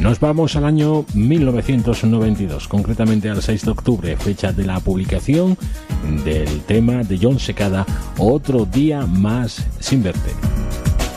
Nos vamos al año 1992, concretamente al 6 de octubre, fecha de la publicación del tema de Jon Secada, Otro día más sin verte.